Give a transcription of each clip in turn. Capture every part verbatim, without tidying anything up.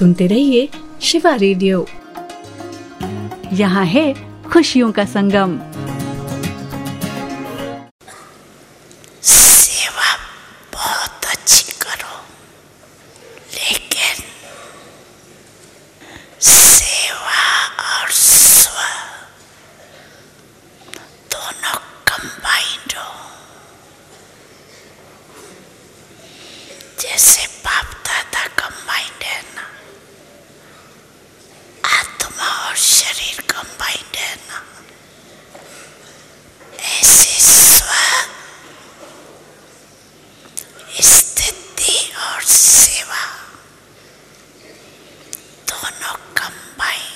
सुनते रहिए शिवा रेडियो। यहाँ है खुशियों का संगम। सेवा बहुत अच्छी करो, लेकिन सेवा और स्व दोनों कंबाइंड हो। जैसे बाप दादा कंबाइंड है ना, आत्मा और शरीर कंबाइंड है ना, ऐसे स्व स्थिति और सेवा दोनों कंबाइन।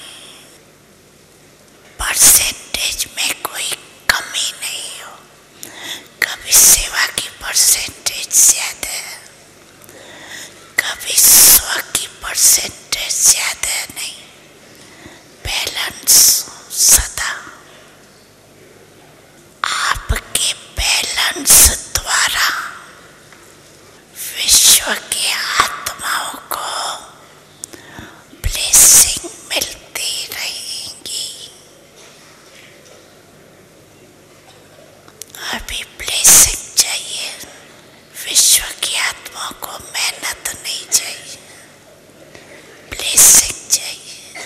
परसेंटेज में कोई कमी नहीं हो, कभी सेवा की परसेंटेज ज्यादा है, कभी स्व की परसेंटेज ज्यादा नहीं। बैलेंस सदा आपके बैलेंस द्वारा विश्व के आत्माओं को ब्लेसिंग मिलती रहेगी। अभी ब्लेसिंग चाहिए, विश्व की आत्माओं को मेहनत नहीं चाहिए, ब्लेसिंग चाहिए।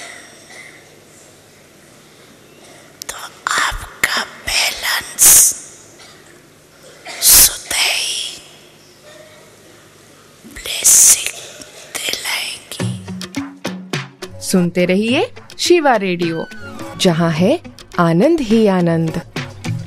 तो आपका बैलेंस सुधई ब्लेसिंग दिलाएगी। सुनते रहिए शिवा रेडियो, जहाँ है आनंद ही आनंद।